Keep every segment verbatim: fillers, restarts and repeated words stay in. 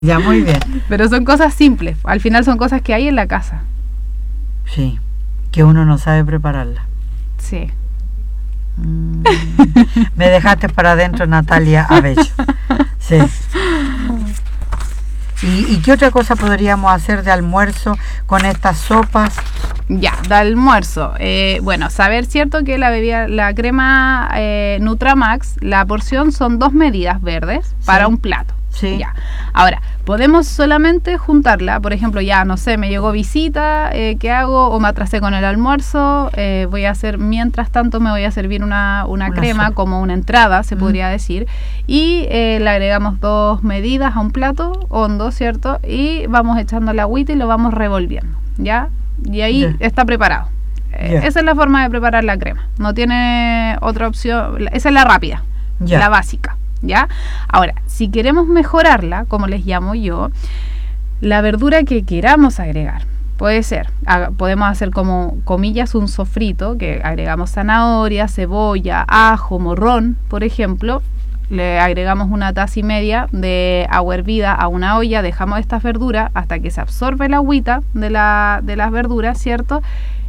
Ya, muy bien. Pero son cosas simples. Al final son cosas que hay en la casa. Sí, que uno no sabe prepararla. Sí. Mm. Me dejaste para adentro, Natalia Abello. Sí. ¿Y, ¿Y qué otra cosa podríamos hacer de almuerzo con estas sopas? Ya, de almuerzo. Eh, bueno, saber cierto que la bebida, la crema eh, Nutramax, la porción son dos medidas verdes para Sí. un plato. Sí. Ya. Ahora, podemos solamente juntarla, por ejemplo, ya, no sé, me llegó visita, eh, ¿qué hago? O me atrasé con el almuerzo, eh, voy a hacer, mientras tanto me voy a servir una, una, Una crema sopa. como una entrada, se Mm. podría decir, y eh, le agregamos dos medidas a un plato hondo, ¿cierto? Y vamos echando la agüita y lo vamos revolviendo, ¿ya? Y ahí Ya. está preparado. Eh, Ya. Esa es la forma de preparar la crema, no tiene otra opción, esa es la rápida, Ya. la básica. ¿Ya? Ahora, si queremos mejorarla, como les llamo yo, la verdura que queramos agregar, puede ser, haga- podemos hacer como, comillas, un sofrito, que agregamos zanahoria, cebolla, ajo, morrón, por ejemplo, le agregamos una taza y media de agua hervida a una olla, dejamos estas verduras hasta que se absorbe la agüita de, la, de las verduras, ¿cierto?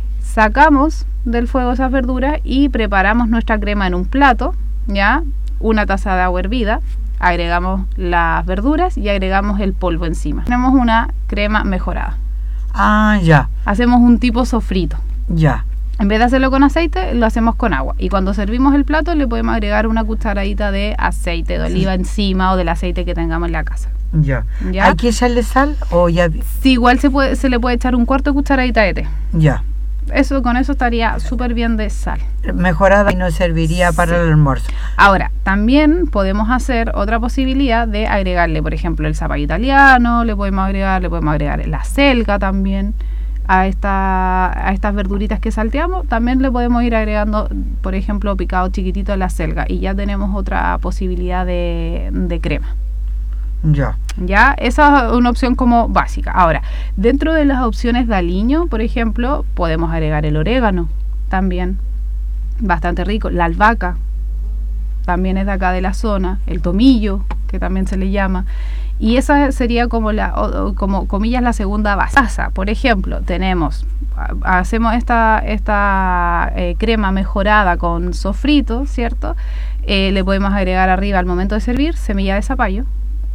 Sacamos del fuego esas verduras y preparamos nuestra crema en un plato, ¿ya? Una taza de agua hervida, agregamos las verduras y agregamos el polvo encima. Tenemos una crema mejorada. Ah, ya, Hacemos un tipo sofrito. ya. En vez de hacerlo con aceite, lo hacemos con agua. Y cuando servimos el plato, le podemos agregar una cucharadita de aceite de oliva Sí. encima o del aceite que tengamos en la casa. Ya. ¿Ya? ¿Hay que echarle sal o ya? Sí, igual se, puede, se le puede echar un cuarto de cucharadita de té. Ya. Eso, con eso estaría súper bien de sal. Mejorada y nos serviría para Sí. el almuerzo. Ahora, también podemos hacer otra posibilidad de agregarle, por ejemplo, el zapallo italiano, le podemos agregar, le podemos agregar la selga también a esta, a estas verduritas que salteamos. También le podemos ir agregando, por ejemplo, picado chiquitito la selga y ya tenemos otra posibilidad de, de crema. Ya. Ya, esa es una opción como básica. Ahora, dentro de las opciones de aliño, por ejemplo, podemos agregar el orégano también, bastante rico, la albahaca, también es de acá de la zona, el tomillo, que también se le llama, y esa sería como la, o, o, como comillas, la segunda base. Por ejemplo, tenemos, hacemos esta, esta eh, crema mejorada con sofrito, ¿cierto? Eh, le podemos agregar arriba al momento de servir semilla de zapallo.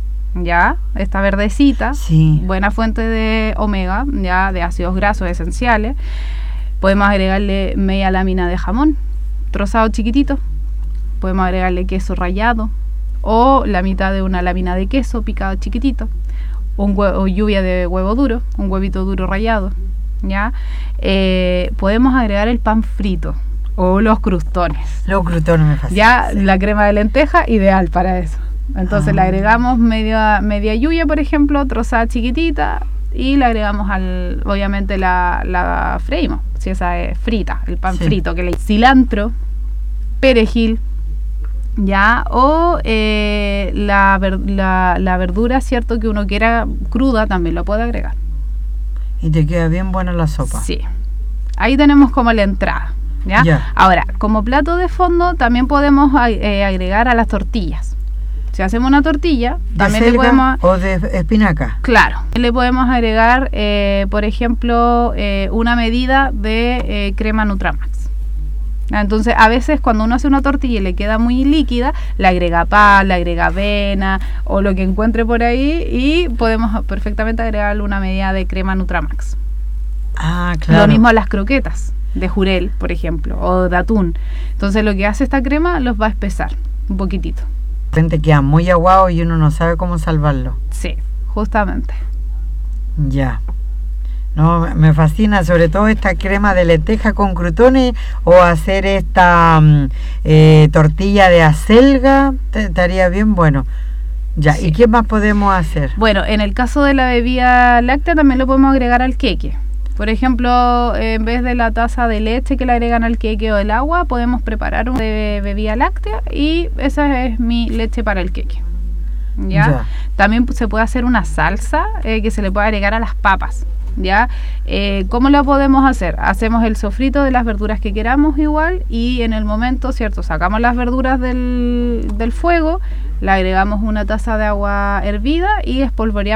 Ya, esta verdecita, Sí. buena fuente de omega, ya, de ácidos grasos esenciales. Podemos agregarle media lámina de jamón, trozado chiquitito. Podemos agregarle queso rallado o la mitad de una lámina de queso picado chiquitito. Un huevo, lluvia de huevo duro, un huevito duro rallado. Ya, eh, podemos agregar el pan frito o los crustones. Los crutones me fascinan. Ya, Sí. la crema de lenteja, ideal para eso. Entonces Ah. le agregamos media, media lluvia, por ejemplo, trozada chiquitita, y le agregamos al, obviamente la, la freímos, si esa es frita, el pan Sí. frito, que le cilantro, perejil, ya, o eh, la, ver, la, la verdura, cierto, que uno quiera cruda, también lo puede agregar. Y te queda bien buena la sopa. Sí. Ahí tenemos como la entrada, ¿ya? Ya. Ahora, como plato de fondo también podemos eh, agregar a las tortillas. Si hacemos una tortilla, ¿De también le selga podemos... o de espinaca? Claro, le podemos agregar, eh, por ejemplo, eh, una medida de eh, crema Nutramax. Entonces, a veces cuando uno hace una tortilla y le queda muy líquida, le agrega pan, le agrega avena o lo que encuentre por ahí, y podemos perfectamente agregarle una medida de crema Nutramax. Ah, claro. Lo mismo a las croquetas de jurel, por ejemplo, o de atún. Entonces, lo que hace esta crema los va a espesar un poquitito. De repente queda muy aguado y uno no sabe cómo salvarlo. Sí, justamente. Ya. No, me fascina sobre todo esta crema de lenteja con crutones o hacer esta mm, eh, tortilla de acelga, te- estaría bien bueno. Ya, Sí. ¿y qué más podemos hacer? Bueno, en el caso de la bebida láctea también lo podemos agregar al queque. Por ejemplo, en vez de la taza de leche que le agregan al queque o el agua, podemos preparar una de bebida láctea y esa es mi leche para el queque. ¿Ya? Ya. También se puede hacer una salsa eh, que se le puede agregar a las papas. ¿ya? Eh, ¿Cómo lo podemos hacer? Hacemos el sofrito de las verduras que queramos igual y en el momento, ¿cierto? Sacamos las verduras del, del fuego, le agregamos una taza de agua hervida y espolvoreamos